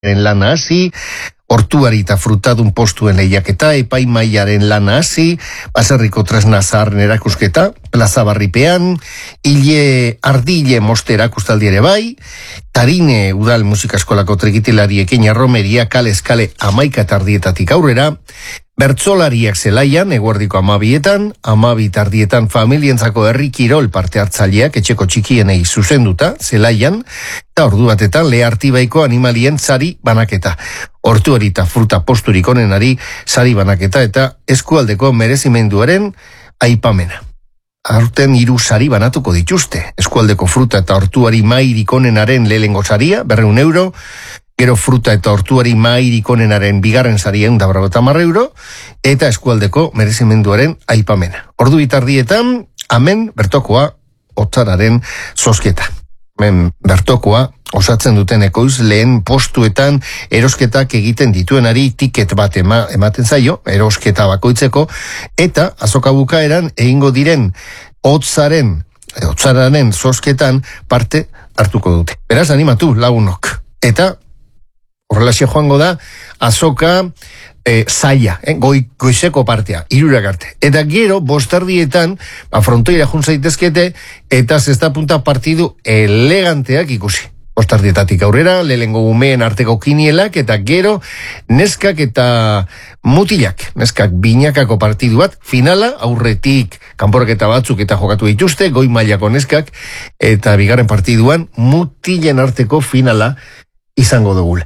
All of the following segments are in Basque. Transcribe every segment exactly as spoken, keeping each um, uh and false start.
lana hasi, hortuari eta frutadun postuen lehiaketa, epaimaiaren lana hasi, baserriko tresna zaharren erakusketa, plaza barripean, hile ardile moste erakustaldi ere bai, Tarine udal musikaskolako trekitilariekin arromeria kale eskale amaika tardietatik aurrera, bertsolariak zelaian, eguerdiko amabietan, amabi tardietan familientzako herri kirol parte hartzaileak etxeko txikienei zuzenduta, zelaian, eta ordu batetan lehartibaiko animalien sari banaketa. Hortu hori eta fruta posturik onenari sari banaketa eta eskualdeko merezimenduaren aipamena. Aurten hiru sari banatuko dituzte. Eskualdeko fruta eta hortuari mairik onenaren lehengo saria, berreun euro, gero fruta eta hortuari mairik onenaren bigarren sarien da berrogeta hamar euro, eta eskualdeko merezimenduaren aipamena. Ordu bitardietan, amen bertokoa otzararen zozketa. Hemen bertokoa osatzen duten ekoizleen postuetan erosketak egiten dituenari tiket bat ema, ematen zaio, erosketa bakoitzeko, eta azoka bukaeran egingo diren otzaren, otzararen zozketan parte hartuko dute. Beraz, animatu lagunok. Eta horrelaxe joango da, azoka e, zaila, eh? Goi, goizeko partea, irurak arte. Eta gero, bostardietan, ba, frontoira jun zaitezkete, eta zesta punta partidu eleganteak ikusi. Bostardietatik aurrera, lehengo umeen arteko kinielak, eta gero, neskak eta mutilak, neskak binakako partidu bat, finala, aurretik kanporaketa batzuk eta jokatu dituzte, goi mailako neskak, eta bigarren partiduan, mutilen arteko finala izango dugula.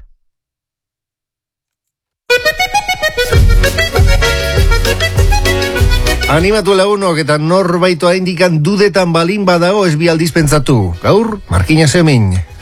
Animatu lagunok eta norbaitoa indikan dudetan balin badago ez bi aldiz pentsatu. Gaur, Markina Zemin.